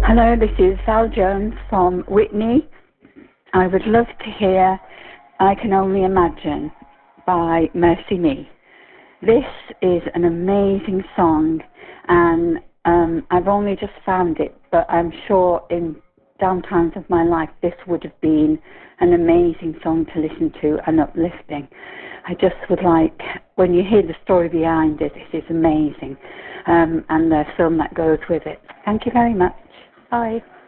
Hello, this is Val Jones from Whitney. I would love to hear I Can Only Imagine by Mercy Me. This is an amazing song, and I've only just found it, but I'm sure in down times of my life this would have been an amazing song to listen to and uplifting. I just would like, when you hear the story behind it, it is amazing, and the film that goes with it. Thank you very much. Bye.